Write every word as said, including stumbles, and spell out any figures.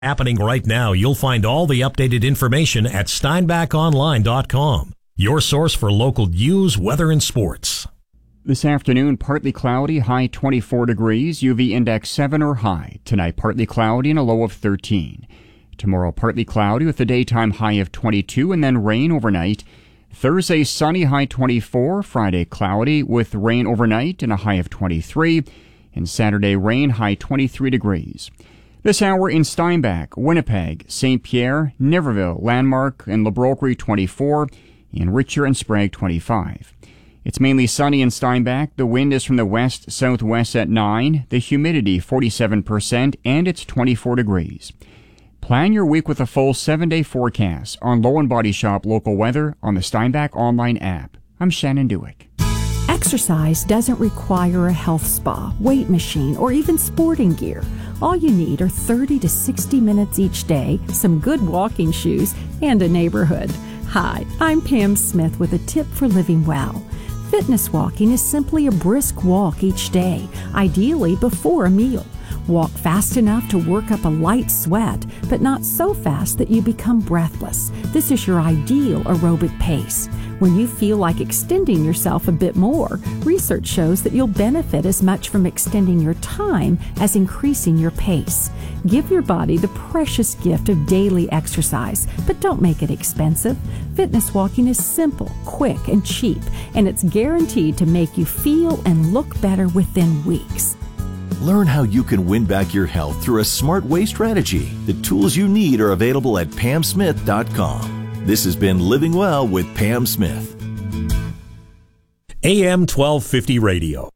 Happening right now, you'll find all the updated information at steinbach online dot com, your source for local news, weather, and sports. This afternoon, partly cloudy, high twenty-four degrees, U V index seven or high. Tonight, partly cloudy and a low of thirteen. Tomorrow, partly cloudy with a daytime high of twenty-two and then rain overnight. Thursday, sunny, high twenty-four. Friday, cloudy with rain overnight and a high of twenty-three. And Saturday, rain, high twenty-three degrees. This hour in Steinbach, Winnipeg, Saint Pierre, Niverville, Landmark, and Labroquerie twenty-four, in Richer and Sprague twenty-five. It's mainly sunny in Steinbach. The wind is from the west-southwest at nine, the humidity forty-seven percent, and it's twenty-four degrees. Plan your week with a full seven-day forecast on Low and Body Shop local weather on the Steinbach online app. I'm Shannon Dewick. Exercise doesn't require a health spa, weight machine, or even sporting gear. All you need are thirty to sixty minutes each day, some good walking shoes, and a neighborhood. Hi, I'm Pam Smith with a tip for living well. Fitness walking is simply a brisk walk each day, ideally before a meal. Walk fast enough to work up a light sweat, but not so fast that you become breathless. This is your ideal aerobic pace. When you feel like extending yourself a bit more, research shows that you'll benefit as much from extending your time as increasing your pace. Give your body the precious gift of daily exercise, but don't make it expensive. Fitness walking is simple, quick, and cheap, and it's guaranteed to make you feel and look better within weeks. Learn how you can win back your health through a smart way strategy. The tools you need are available at pam smith dot com. This has been Living Well with Pam Smith. A M twelve fifty Radio.